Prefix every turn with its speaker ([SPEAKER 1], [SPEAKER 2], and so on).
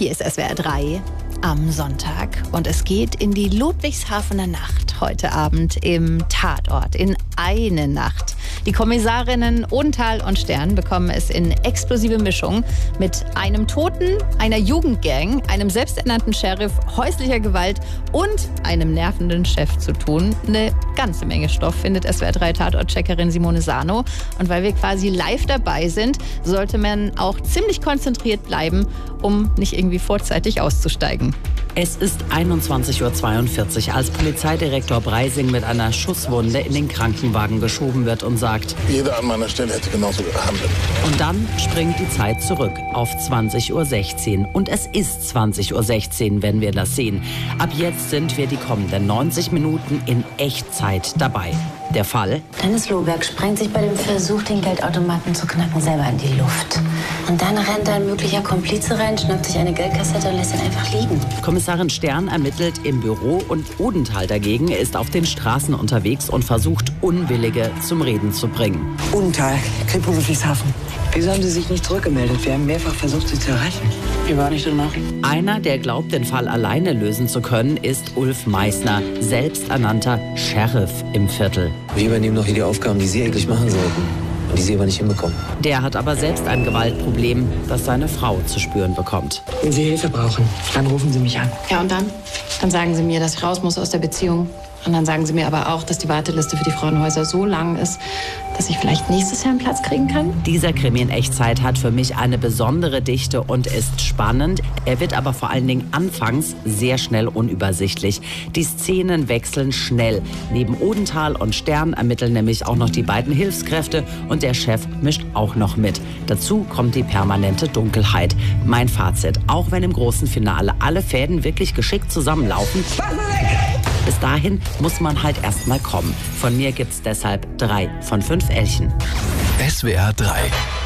[SPEAKER 1] Hier ist SWR 3 am Sonntag und es geht in die Ludwigshafener Nacht heute Abend im Tatort, in eine Nacht. Die Kommissarinnen Odenthal und Stern bekommen es in explosive Mischung mit einem Toten, einer Jugendgang, einem selbsternannten Sheriff, häuslicher Gewalt und einem nervenden Chef zu tun. Eine ganze Menge Stoff findet SWR 3 Tatort-Checkerin Simone Sano. Und weil wir quasi live dabei sind, sollte man auch ziemlich konzentriert bleiben, um nicht irgendwie vorzeitig auszusteigen.
[SPEAKER 2] Es ist 21:42 Uhr, als Polizeidirektor Breising mit einer Schusswunde in den Krankenwagen geschoben wird und sagt:
[SPEAKER 3] Jeder an meiner Stelle hätte genauso gehandelt.
[SPEAKER 2] Und dann springt die Zeit zurück auf 20:16 Uhr. Und es ist 20:16 Uhr, wenn wir das sehen. Ab jetzt sind wir die kommenden 90 Minuten in Echtzeit dabei. Der Fall:
[SPEAKER 4] Dennis Lohberg sprengt sich bei dem Versuch, den Geldautomaten zu knacken, selber in die Luft. Und dann rennt ein möglicher Komplize rein, schnappt sich eine Geldkassette und lässt ihn einfach liegen.
[SPEAKER 2] Kommissarin Stern ermittelt im Büro und Odenthal dagegen ist auf den Straßen unterwegs und versucht, Unwillige zum Reden zu bringen.
[SPEAKER 5] Odenthal, Kripo Ludwigshafen. Wieso haben Sie sich nicht zurückgemeldet? Wir haben mehrfach versucht, Sie zu erreichen. Wie war nicht danach?
[SPEAKER 2] Einer, der glaubt, den Fall alleine lösen zu können, ist Ulf Meissner, selbsternannter Sheriff im Viertel.
[SPEAKER 6] Wir übernehmen noch hier die Aufgaben, die Sie eigentlich machen sollten. Und die Sie aber nicht hinbekommen.
[SPEAKER 2] Der hat aber selbst ein Gewaltproblem, das seine Frau zu spüren bekommt.
[SPEAKER 5] Wenn Sie Hilfe brauchen, dann rufen Sie mich an.
[SPEAKER 7] Ja, und dann? Dann sagen Sie mir, dass ich raus muss aus der Beziehung. Und dann sagen Sie mir aber auch, dass die Warteliste für die Frauenhäuser so lang ist, dass ich vielleicht nächstes Jahr einen Platz kriegen kann.
[SPEAKER 2] Dieser Krimi in Echtzeit hat für mich eine besondere Dichte und ist spannend. Er wird aber vor allen Dingen anfangs sehr schnell unübersichtlich. Die Szenen wechseln schnell. Neben Odenthal und Stern ermitteln nämlich auch noch die beiden Hilfskräfte und der Chef mischt auch noch mit. Dazu kommt die permanente Dunkelheit. Mein Fazit: Auch wenn im großen Finale alle Fäden wirklich geschickt zusammenlaufen, bis dahin muss man halt erst mal kommen. Von mir gibt's deshalb 3 von 5 Elchen.
[SPEAKER 8] SWR 3